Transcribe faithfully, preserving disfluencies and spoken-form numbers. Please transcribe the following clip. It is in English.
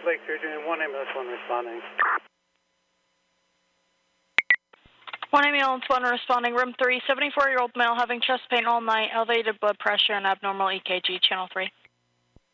Lake Surgeon, one ambulance, one responding. One ambulance, one responding. Room three, seventy-four-year-old male having chest pain all night, elevated blood pressure, and abnormal E K G, channel three.